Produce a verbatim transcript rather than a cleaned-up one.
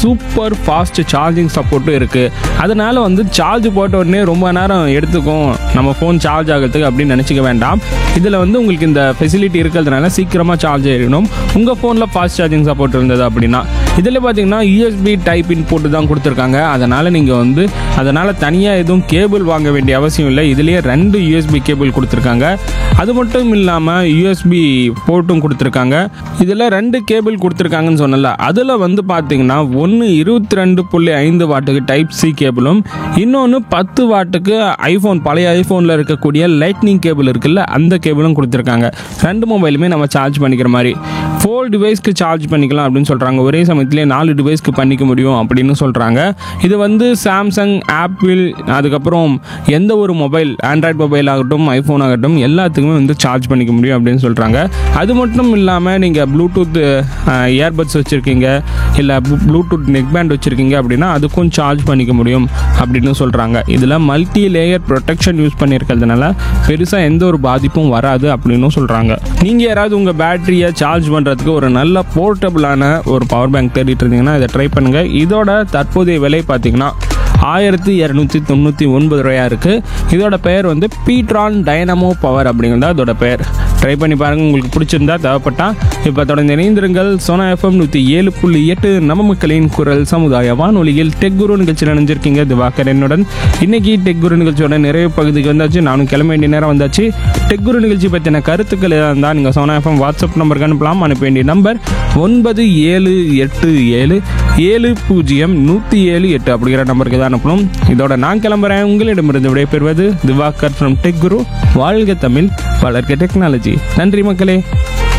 Super fast charging சப்போர்ட்டும் இருக்குது. அதனால் வந்து சார்ஜ் போட்ட உடனே ரொம்ப நேரம் எடுத்துக்கும் நம்ம ஃபோன் சார்ஜ் ஆகிறதுக்கு அப்படின்னு நினச்சிக்க வேண்டாம். இதில் வந்து உங்களுக்கு இந்த ஃபெசிலிட்டி இருக்கிறதுனால சீக்கிரமாக சார்ஜ் ஆகிடணும். உங்கள் ஃபோனில் ஃபாஸ்ட் சார்ஜிங் சப்போர்ட் இருந்தது அப்படின்னா. இதில் பார்த்தீங்கன்னா யூஎஸ்பி டைப் இன்புட் தான் கொடுத்துருக்காங்க. அதனால் நீங்கள் வந்து அதனால் தனியாக எதுவும் கேபிள் வாங்க வேண்டிய அவசியம் இல்லை. இதுலேயே ரெண்டு யூஎஸ்பி கேபிள் கொடுத்துருக்காங்க. அது மட்டும் இல்லாமல் யூஎஸ்பி போர்ட்டும் கொடுத்துருக்காங்க. இதில் ரெண்டு கேபிள் கொடுத்துருக்காங்கன்னு சொன்னல, அதில் வந்து பார்த்தீங்கன்னா ஒன்று இருபத்தி ரெண்டு புள்ளி ஐந்து வாட்டுக்கு டைப் சி கேபிளும், இன்னொன்று பத்து வாட்டுக்கு ஐஃபோன் பழைய ஐஃபோனில் இருக்கக்கூடிய லைட்னிங் கேபிள் இருக்குல்ல, அந்த கேபிளும் கொடுத்துருக்காங்க. ரெண்டு மொபைலுமே நம்ம சார்ஜ் பண்ணிக்கிற மாதிரி ஃபோர் டிவைஸ்க்கு சார்ஜ் பண்ணிக்கலாம் அப்படின்னு சொல்கிறாங்க. ஒரே சமயத்திலே நாலு டிவைஸ்க்கு பண்ணிக்க முடியும் அப்படின்னு சொல்கிறாங்க. இது வந்து சாம்சங், ஆப்பிள், அதுக்கப்புறம் எந்த ஒரு மொபைல், ஆண்ட்ராய்டு மொபைல் ஆகட்டும், ஐஃபோன் ஆகட்டும், எல்லாத்துக்குமே வந்து சார்ஜ் பண்ணிக்க முடியும் அப்படின்னு சொல்கிறாங்க. அது மட்டும் இல்லாமல் நீங்கள் ப்ளூடூத் இயர்பட்ஸ் வச்சுருக்கீங்க, இல்லை ப்ளூடூத் நெக் பேண்ட் வச்சுருக்கீங்க அப்படின்னா அதுக்கும் சார்ஜ் பண்ணிக்க முடியும் அப்படின்னு சொல்கிறாங்க. இதில் மல்டி லேயர் ப்ரொடெக்ஷன் யூஸ் பண்ணியிருக்கிறதுனால பெருசாக எந்த ஒரு பாதிப்பும் வராது அப்படின்னு சொல்கிறாங்க. நீங்கள் யாராவது உங்கள் பேட்டரியை சார்ஜ் பண்ணுறதுக்கு ஒரு நல்ல போர்ட்டபிளான ஒரு பவர் பேங்க் தேடிட்டு இருந்தீங்கன்னா இதை ட்ரை பண்ணுங்கள். இதோட தற்போதைய விலை பார்த்தீங்கன்னா ஆயிரத்தி இரநூத்தி தொண்ணூற்றி ஒன்பது ரூபாயா இருக்குது. இதோட பெயர் வந்து பீட்ரான் டைனமோ பவர் அப்படிங்கிறது அதோட பெயர். ட்ரை பண்ணி பாருங்கள், உங்களுக்கு பிடிச்சிருந்தா தேவைப்பட்டா. இப்போ தொடர்ந்து இணைந்திருங்கள். சோனா எஃப்எம் நூற்றி ஏழு புள்ளி எட்டு நம்ம மக்களின் குரல் சமுதாய வானொலியில் டெக் குரு நிகழ்ச்சியில் நினைஞ்சிருக்கீங்க திவாகர் என்னுடன். இன்னைக்கு டெக் குரு நிகழ்ச்சியோட நிறைய பகுதிக்கு வந்தாச்சு. நானும் கிளம்ப வேண்டிய நேரம் வந்தாச்சு. டெக் குரு நிகழ்ச்சி பற்றின கருத்துக்கள் எதாக இருந்தால் நீங்கள் சோனா எஃப்எம் வாட்ஸ்அப் நம்பருக்கு அனுப்பலாம். அனுப்ப வேண்டிய நம்பர் ஒன்பது ஏழு எட்டு ஏழு ஏழு பூஜ்ஜியம் நூற்றி ஏழு எட்டு அப்படிங்கிற நம்பருக்கு தான் அனுப்பணும். இதோட நான் கிளம்புறேன். உங்களிடமிருந்து விடைபெறுவது திவாகர் ஃப்ரம் டெக் குரு. வாழ்க தமிழ், வளர்க்க டெக்னாலஜி. நன்றி மக்களே.